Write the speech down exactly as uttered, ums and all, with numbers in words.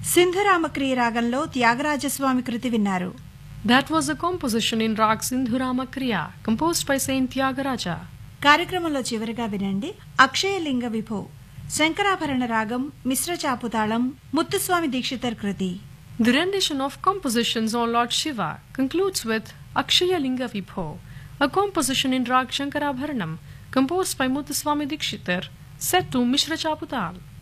సింధురామక్రియ రాగంలో త్యాగరాజస్వామి కృతి విన్నారు. That was a composition in Rag Sindhurama Kriya, composed by Saint Tyagaraja. కార్యక్రమంలో చివరిగా వినండి అక్షయలింగ విభో శంకరాభరణ రాగం మిశ్ర చాపుతాళం ముత్తుస్వామి దీక్షితర్ కృతి. The rendition of compositions on Lord Shiva concludes with Akshaya Linga Vibho, a composition in Rag Shankarabharanam, composed by Muthuswami Dikshitar, set to Mishra Chaputal.